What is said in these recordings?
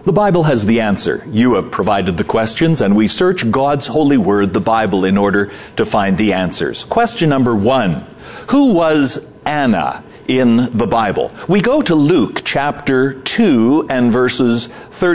The Bible has the answer. You have provided the questions, and we search God's holy word, the Bible, in order to find the answers. Question number 1. Who was Anna in the Bible? We go to Luke chapter 2 and verses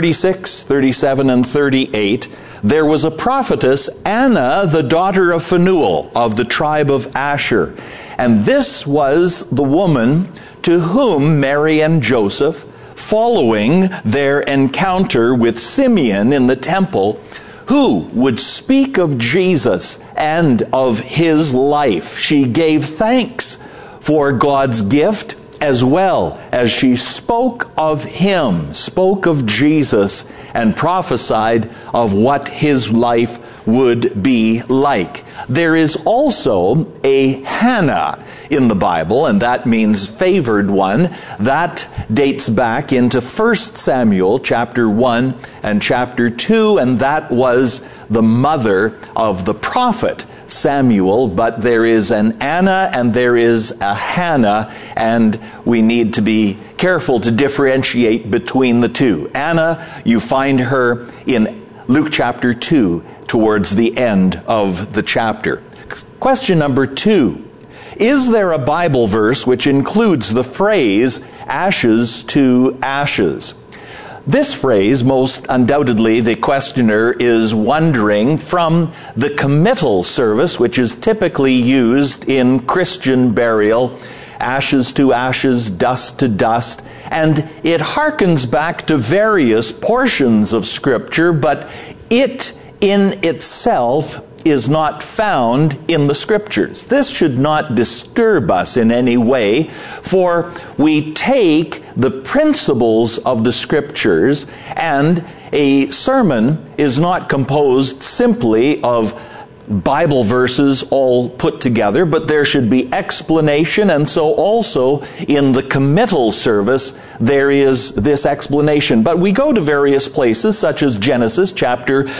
36, 37, and 38. There was a prophetess, Anna, the daughter of Phanuel, of the tribe of Asher. And this was the woman to whom Mary and Joseph, following their encounter with Simeon in the temple, who would speak of Jesus and of his life. She gave thanks for God's gift, as well as she spoke of him, spoke of Jesus, and prophesied of what his life would be like. There is also a Hannah in the Bible, and that means favored one. That dates back into 1 Samuel chapter 1 and chapter 2, and that was the mother of the prophet Samuel. But there is an Anna and there is a Hannah, and we need to be careful to differentiate between the two. Anna, you find her in Luke chapter 2 towards the end of the chapter. Question number 2. Is there a Bible verse which includes the phrase, ashes to ashes? This phrase, most undoubtedly, the questioner is wondering from the committal service, which is typically used in Christian burial, ashes to ashes, dust to dust, and it harkens back to various portions of Scripture, but it in itself is not found in the Scriptures. This should not disturb us in any way, for we take the principles of the Scriptures, and a sermon is not composed simply of Bible verses all put together, but there should be explanation, and so also in the committal service there is this explanation. But we go to various places, such as Genesis chapter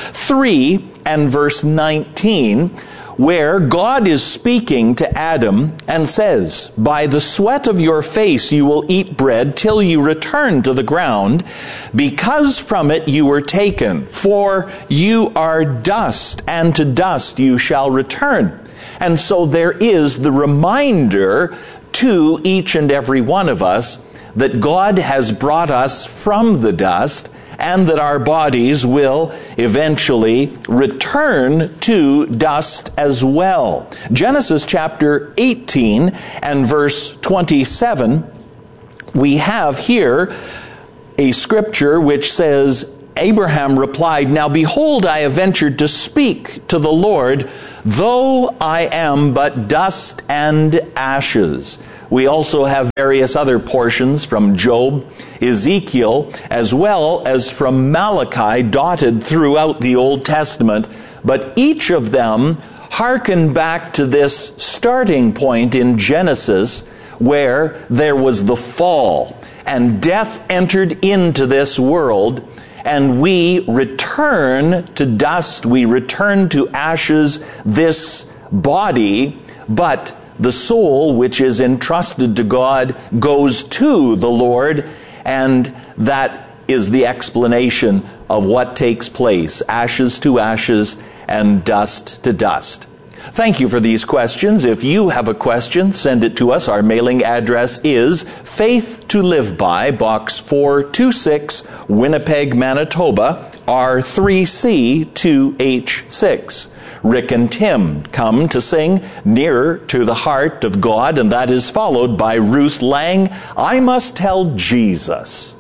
3 and verse 19, where God is speaking to Adam and says, "By the sweat of your face you will eat bread till you return to the ground, because from it you were taken. For you are dust, and to dust you shall return." And so there is the reminder to each and every one of us that God has brought us from the dust, and that our bodies will eventually return to dust as well. Genesis chapter 18 and verse 27, we have here a scripture which says, Abraham replied, "Now behold, I have ventured to speak to the Lord, though I am but dust and ashes." We also have various other portions from Job, Ezekiel, as well as from Malachi dotted throughout the Old Testament. But each of them hearken back to this starting point in Genesis, where there was the fall and death entered into this world, and we return to dust, we return to ashes, this body, but the soul which is entrusted to God goes to the Lord, and that is the explanation of what takes place, ashes to ashes and dust to dust. Thank you for these questions. If you have a question, send it to us. Our mailing address is Faith to Live By, Box 426, Winnipeg, Manitoba, R3C 2H6. Rick and Tim come to sing Nearer to the Heart of God, and that is followed by Ruth Lang, I Must Tell Jesus.